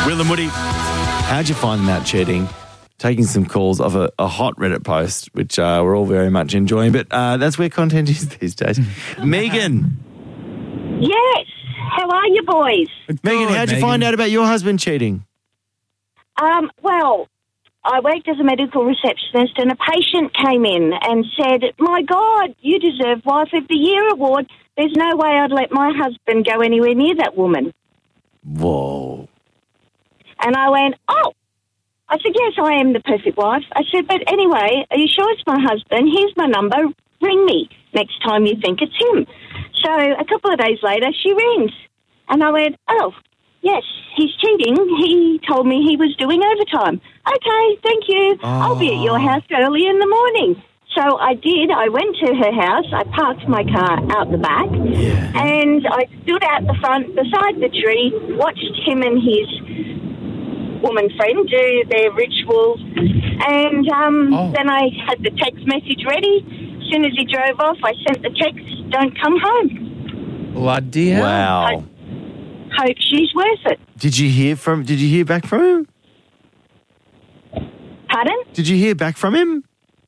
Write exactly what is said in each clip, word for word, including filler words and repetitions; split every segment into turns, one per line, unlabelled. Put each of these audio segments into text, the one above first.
Will and Woody, how'd you find them out cheating? Taking some calls off a, a hot Reddit post, which uh, we're all very much enjoying. But uh, that's where content is these days. Megan.
Yes. How are you, boys?
Megan,
Good,
how'd you
Megan.
find out about your husband cheating?
Um, well, I worked as a medical receptionist and a patient came in and said, my God, you deserve Wife of the Year award. There's no way I'd let my husband go anywhere near that woman.
Whoa.
And I went, oh. I said, yes, I am the perfect wife. I said, but anyway, are you sure it's my husband? Here's my number. Ring me next time you think it's him. So a couple of days later, she rings. And I went, oh, yes, he's cheating. He told me he was doing overtime. Okay, thank you.
Oh.
I'll be at your house early in the morning. So I did. I went to her house. I parked my car out the back.
Yeah.
And I stood out the front beside the tree, watched him and his woman friend do their rituals, and um,
Oh.
then I had the text message ready. As soon as he drove off, I sent the text, don't come home.
Bloody hell.
Wow.
Hope she's worth it.
Did you hear from? Did you hear back from him?
Pardon?
Did you hear back from him?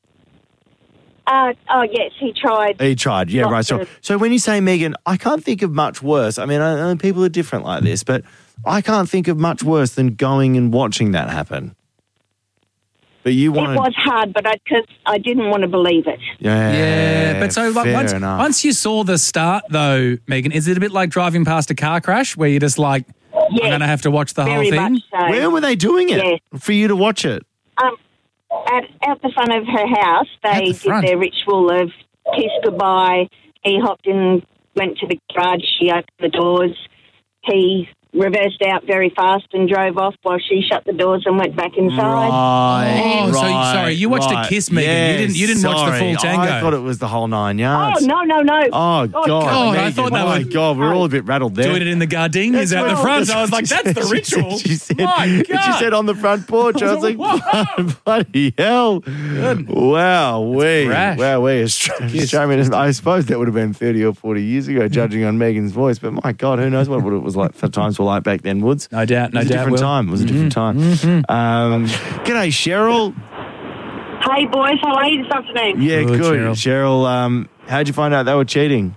Uh, oh, yes, he tried.
He tried. Yeah,
Not
right. So,
good.
so when you say Megan, I can't think of much worse. I mean, I know people are different like this, but I can't think of much worse than going and watching that happen. But you
It
wanted,
was hard, but I, cause I didn't want to believe it.
yeah,
Yeah, but so like,
fair
once,
enough.
once you saw the start, though, Megan, is it a bit like driving past a car crash where you're just like,
Yes,
I'm going to have to watch the whole
very
thing?
much so.
Where were they doing it
Yeah.
for you to watch it?
Um, at, out the front of her house,
At
they
the
did
front?
their ritual of kiss goodbye. He hopped in, went to the garage, she opened the doors. He reversed out very fast and drove off while she shut the doors and went back inside.
Right.
Oh, so-
right,
sorry, you watched a
right.
kiss, Megan. You
Yeah,
didn't- you didn't watch the
sorry.
full tango.
I thought it was the whole nine yards.
Oh, no, no, no.
Oh, God.
God, I
Megan,
thought they
oh, my
were-
God, we're all a bit rattled there.
Doing it in the gardenias
That's
out the
what-
front.
that's
I was
what
like,
she
that's the
said.
ritual.
She said,
My God.
she said on the front porch. I was like,
Whoa.
bloody hell. Wow, we.
brash.
Wow, we. Australian. I suppose that would have been thirty or forty years ago, judging on Megan's voice. But my God, who knows what it was like, the times were like back then, Woods.
No doubt, no
It was a
doubt,
different
Will.
time. It was a different time. Um, g'day, Cheryl.
Hey, boys, how are you this afternoon?
Yeah,
Good,
good.
Cheryl.
Cheryl, um, how'd you find out they were cheating?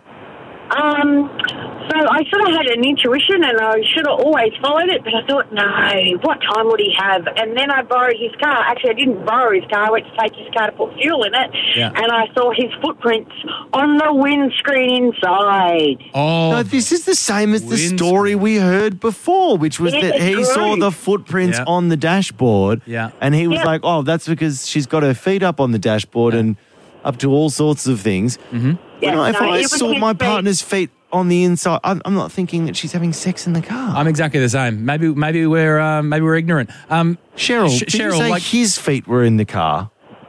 Um, so I sort of had an intuition and I should have always followed it, but I thought, no, what time would he have? And then I borrowed his car. Actually, I didn't borrow his car. I went to take his car to put fuel in it,
Yeah.
and I saw his footprints on the windscreen inside.
Oh,
No, this is the same as the
Windscreen.
story we heard before, which was
Yeah,
that he
it's
saw
great.
the footprints
Yeah.
on the dashboard.
Yeah.
And he was
Yeah.
like, oh, that's because she's got her feet up on the dashboard and up to all sorts of things. Mm-hmm.
Yeah,
You know, if
no,
I
it was
saw
his
my
feet.
partner's feet on the inside, I'm, I'm not thinking that she's having sex in the car.
I'm exactly the same. Maybe maybe we're uh, maybe we're ignorant. Um,
Cheryl,
Sh-
did
Cheryl,
you say
like-
his feet were in the car?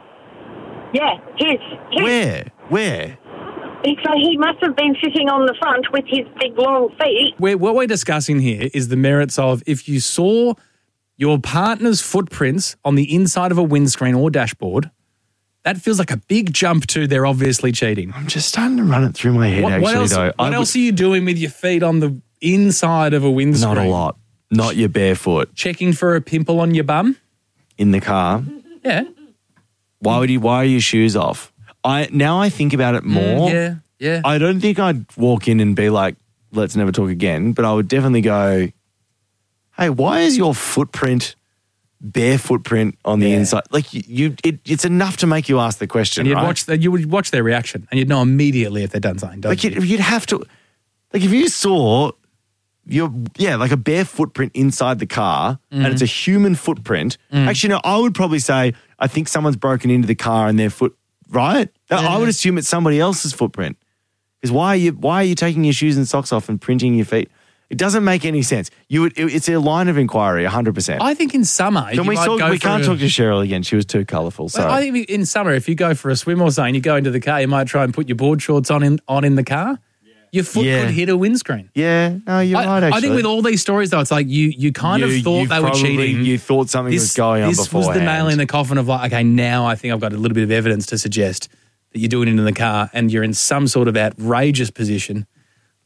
Yeah, his. his.
Where? Where?
So he must have been sitting on the front with his big long feet.
we're, what we're discussing here is the merits of if you saw your partner's footprints on the inside of a windscreen or dashboard, that feels like a big jump to they're obviously cheating.
I'm just starting to run it through my head,
What,
actually,
what else,
though.
what
I
else
would-
are you doing with your feet on the inside of a windscreen?
Not a lot. Not your barefoot
Checking for a pimple on your bum?
in the car.
Yeah.
Why would you? Why are your shoes off? I now I think about it more.
Mm, yeah, yeah.
I don't think I'd walk in and be like, "Let's never talk again." But I would definitely go, "Hey, why is your footprint, bare footprint on the
Yeah.
inside? Like you, you it, it's enough to make you ask the question,
and you'd
right?
watch the, you would watch their reaction and you'd know immediately if they'd done something. Don't
like
you?
you'd, you'd have to, like if you saw your yeah, like a bare footprint inside the car, and it's a human footprint. Actually, no, I would probably say I think someone's broken into the car and their foot. Right? I would assume it's somebody else's footprint. Because why are you why are you taking your shoes and socks off and printing your feet? It doesn't make any sense. You would, it, it's a line of inquiry, one hundred percent.
I think in summer,
Can
you
we
might
talk,
go
we
for
can't
a-
talk to Cheryl again. She was too colourful. Sorry.
I think in summer, if you go for a swim or something, you go into the car, you might try and put your board shorts on in on in the car. Your foot
Yeah.
could hit a windscreen.
yeah, no, you're
I,
right, actually.
I think with all these stories, though, it's like you you kind
You-
of thought
you
they were
probably-
cheating.
You thought something was going on
this
beforehand.
was the nail in the coffin of like, okay, now I think I've got a little bit of evidence to suggest that you're doing it in the car and you're in some sort of outrageous position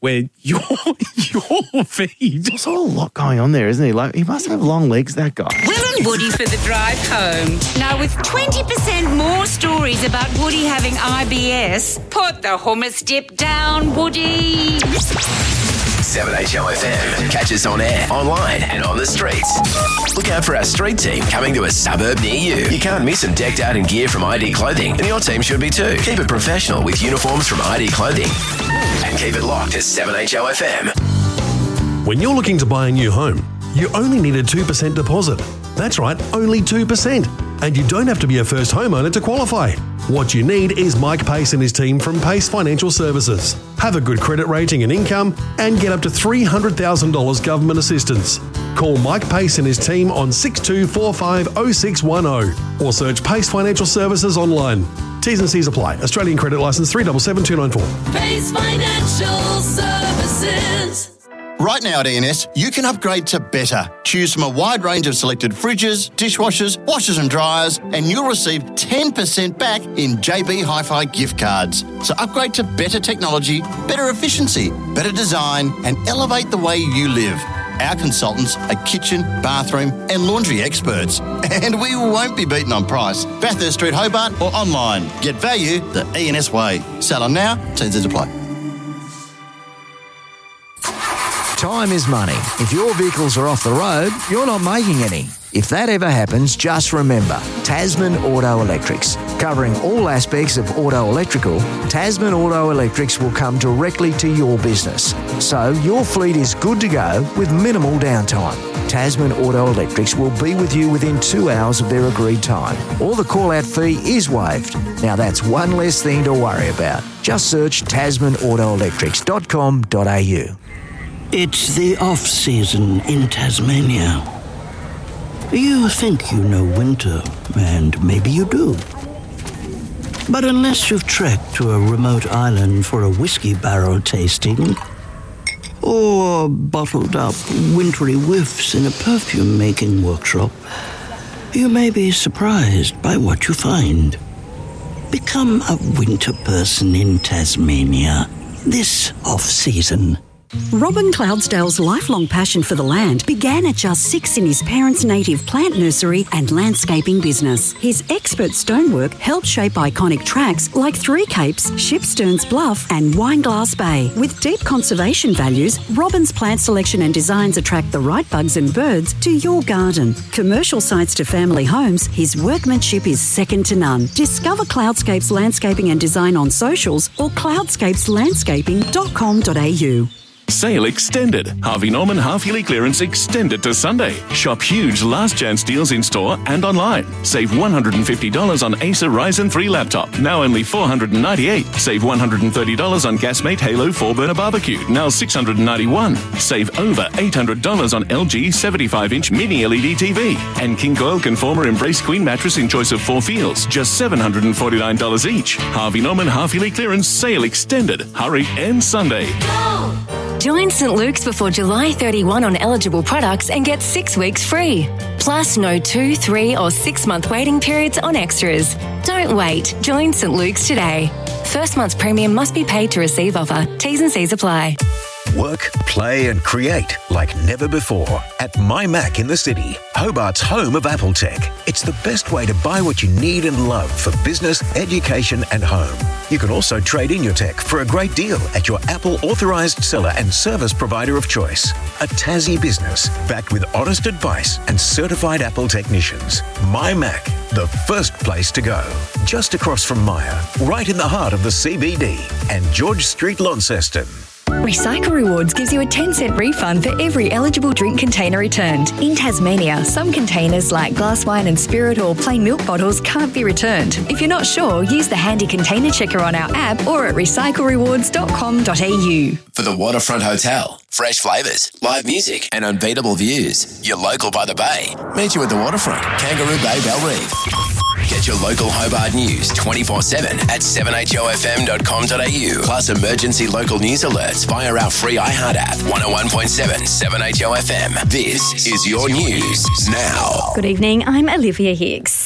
where your your feed.
There's also a lot going on there, isn't he? Like, he must have long legs, that guy.
Will and Woody for the drive home. Now, with twenty percent more stories about Woody having I B S, put the hummus dip down, Woody.
seven H O F M. Catch us on air, online and on the streets. Look out for our street team coming to a suburb near you. You can't miss them decked out in gear from I D Clothing, and your team should be too. Keep it professional with uniforms from I D Clothing. And keep it locked to seven H O F M.
When you're looking to buy a new home, you only need a two percent deposit. That's right, only two percent. And you don't have to be a first homeowner to qualify. What you need is Mike Pace and his team from Pace Financial Services. Have a good credit rating and income and get up to three hundred thousand dollars government assistance. Call Mike Pace and his team on six two four five oh six one oh or search Pace Financial Services online. T's and C's apply. Australian credit licence three seven seven two nine four.
Pace Financial Services.
Right now at E and S, you can upgrade to better. Choose from a wide range of selected fridges, dishwashers, washers and dryers, and you'll receive ten percent back in J B Hi-Fi gift cards. So upgrade to better technology, better efficiency, better design, and elevate the way you live. Our consultants are kitchen, bathroom and laundry experts. And we won't be beaten on price. Bathurst Street, Hobart or online. Get value the E and S way. Sell on now, T and C's apply.
Time is money. If your vehicles are off the road, you're not making any. If that ever happens, just remember, Tasman Auto Electrics. Covering all aspects of auto electrical, Tasman Auto Electrics will come directly to your business. So your fleet is good to go with minimal downtime. Tasman Auto Electrics will be with you within two hours of their agreed time. Or the call-out fee is waived. Now that's one less thing to worry about. Just search tasman auto electrics dot com dot a u.
It's the off-season in Tasmania. You think you know winter, and maybe you do. But unless you've trekked to a remote island for a whiskey barrel tasting, or bottled up wintry whiffs in a perfume-making workshop, you may be surprised by what you find. Become a winter person in Tasmania this off-season.
Robin Cloudsdale's lifelong passion for the land began at just six in his parents' native plant nursery and landscaping business. His expert stonework helped shape iconic tracks like Three Capes, Shipsterns Bluff and Wineglass Bay. With deep conservation values, Robin's plant selection and designs attract the right bugs and birds to your garden. Commercial sites to family homes, his workmanship is second to none. Discover Cloudscapes Landscaping and Design on socials or cloudscapes landscaping dot com dot a u.
Sale extended. Harvey Norman half-yearly clearance extended to Sunday. Shop huge last chance deals in store and online. Save one hundred fifty dollars on Acer Ryzen three laptop, now only four hundred ninety-eight dollars. Save one hundred thirty dollars on Gasmate Halo four burner barbecue, now six hundred ninety-one dollars. Save over eight hundred dollars on L G seventy-five inch mini L E D T V. And King Coil Conformer Embrace Queen mattress in choice of four feels, just seven hundred forty-nine dollars each. Harvey Norman half-yearly clearance sale extended. Hurry, ends Sunday.
Join St Luke's before July thirty-first on eligible products and get six weeks free. Plus no two, three or six month waiting periods on extras. Don't wait. Join St Luke's today. First month's premium must be paid to receive offer. T's and C's apply.
Work, play and create like never before at My Mac in the City, Hobart's home of Apple tech. It's the best way to buy what you need and love for business, education and home. You can also trade in your tech for a great deal at your Apple authorised seller and service provider of choice. A Tassie business backed with honest advice and certified Apple technicians. My Mac, the first place to go. Just across from Myer, right in the heart of the C B D and George Street, Launceston.
Recycle Rewards gives you a ten cent refund for every eligible drink container returned. In Tasmania, some containers like glass wine and spirit or plain milk bottles can't be returned. If you're not sure, use the handy container checker on our app or at recycle rewards dot com dot a u.
For the Waterfront Hotel, fresh flavours, live music and unbeatable views. You're local by the bay. Meet you at the Waterfront, Kangaroo Bay, Bellreef. Get your local Hobart news twenty-four seven at seven h o f m dot com dot a u. Plus emergency local news alerts via our free iHeart app. one oh one point seven, seven H O F M. This is your news now.
Good evening, I'm Olivia Hicks.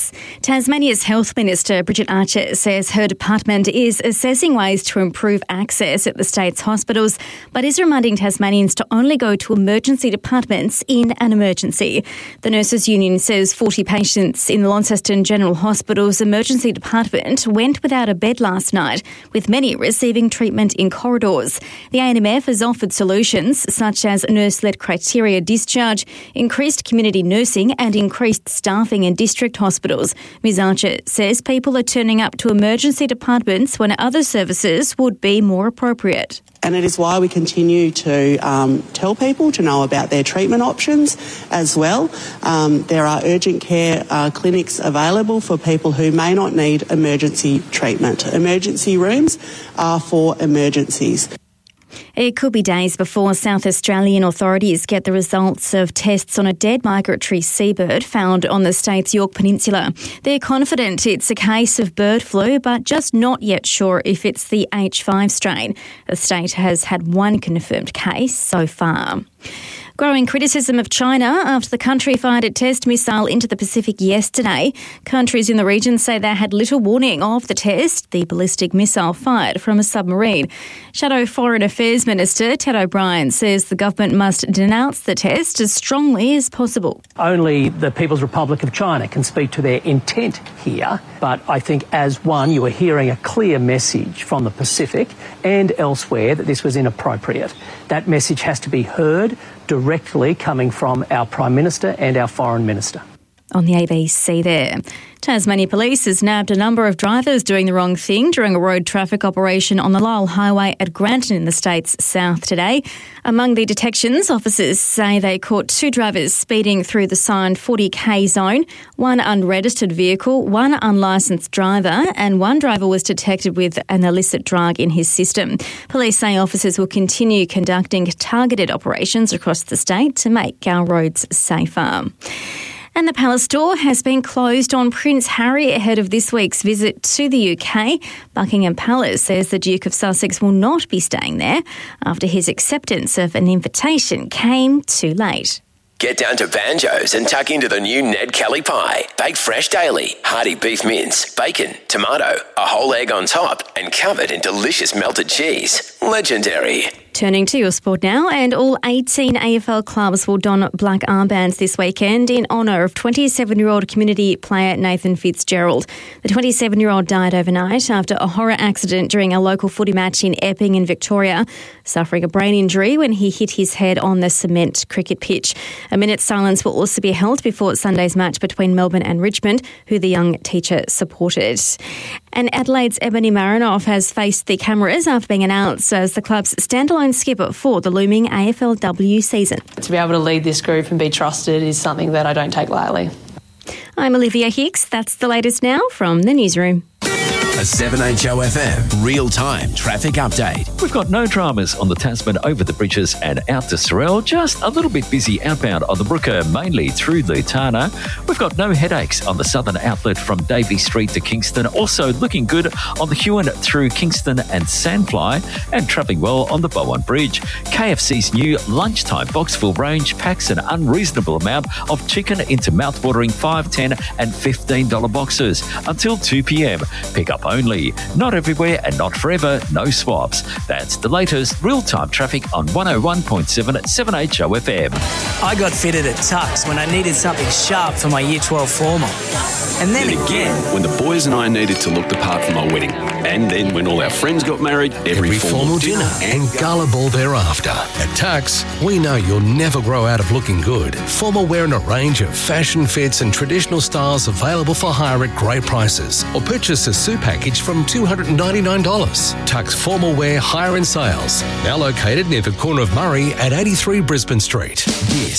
Tasmania's Health Minister, Bridget Archer, says her department is assessing ways to improve access at the state's hospitals, but is reminding Tasmanians to only go to emergency departments in an emergency. The Nurses Union says forty patients in the Launceston General Hospital's emergency department went without a bed last night, with many receiving treatment in corridors. The A N M F has offered solutions such as nurse-led criteria discharge, increased community nursing and increased staffing in district hospitals. Miz Archer says people are turning up to emergency departments when other services would be more appropriate.
And it is why we continue to um, tell people to know about their treatment options as well. Um, there are urgent care uh, clinics available for people who may not need emergency treatment. Emergency rooms are for emergencies.
It could be days before South Australian authorities get the results of tests on a dead migratory seabird found on the state's Yorke Peninsula. They're confident it's a case of bird flu, but just not yet sure if it's the H five strain. The state has had one confirmed case so far. Growing criticism of China after the country fired a test missile into the Pacific yesterday. Countries in the region say they had little warning of the test, the ballistic missile fired from a submarine. Shadow Foreign Affairs Minister Ted O'Brien says the government must denounce the test as strongly as possible.
Only the People's Republic of China can speak to their intent here, but I think as one, you are hearing a clear message from the Pacific and elsewhere that this was inappropriate. That message has to be heard directly coming from our Prime Minister and our Foreign Minister.
On the A B C there. Tasmania Police has nabbed a number of drivers doing the wrong thing during a road traffic operation on the Lyell Highway at Granton in the state's south today. Among the detections, officers say they caught two drivers speeding through the signed forty k zone, one unregistered vehicle, one unlicensed driver, and one driver was detected with an illicit drug in his system. Police say officers will continue conducting targeted operations across the state to make our roads safer. And the Palace Store has been closed on Prince Harry ahead of this week's visit to the U K. Buckingham Palace says the Duke of Sussex will not be staying there after his acceptance of an invitation came too late.
Get down to Banjo's and tuck into the new Ned Kelly pie. Baked fresh daily, hearty beef mince, bacon, tomato, a whole egg on top, and covered in delicious melted cheese. Legendary.
Turning to your sport now, and all eighteen A F L clubs will don black armbands this weekend in honour of twenty-seven-year-old community player Nathan Fitzgerald. The twenty-seven-year-old died overnight after a horror accident during a local footy match in Epping in Victoria, suffering a brain injury when he hit his head on the cement cricket pitch. A minute's silence will also be held before Sunday's match between Melbourne and Richmond, who the young teacher supported. And Adelaide's Ebony Marinoff has faced the cameras after being announced as the club's standalone skipper for the looming A F L W season.
To be able to lead this group and be trusted is something that I don't take lightly.
I'm Olivia Hicks. That's the latest now from the newsroom.
A seven H O F M real-time traffic update.
We've got no dramas on the Tasman over the bridges and out to Sorell. Just a little bit busy outbound on the Brooker, mainly through Lutana. We've got no headaches on the southern outlet from Davey Street to Kingston. Also looking good on the Huon through Kingston and Sandfly, and travelling well on the Bowen Bridge. K F C's new lunchtime Boxville range packs an unreasonable amount of chicken into mouthwatering five, ten and fifteen dollars boxes until two p.m. Pick up only. Not everywhere and not forever. No swaps. That's the latest real-time traffic on one oh one point seven at seven H O F M.
I got fitted at Tux when I needed something sharp for my Year twelve formal. And then,
then again, when the boys and I needed to look the part for my wedding. And then when all our friends got married, every,
every formal, formal dinner, dinner and gala ball thereafter. At Tux, we know you'll never grow out of looking good. Formal wear in a range of fashion fits and traditional styles available for hire at great prices. Or purchase a suit package from two hundred ninety-nine dollars. Tux Formal Wear Hire and Sales. Now located near the corner of Murray at eighty-three Brisbane Street.
This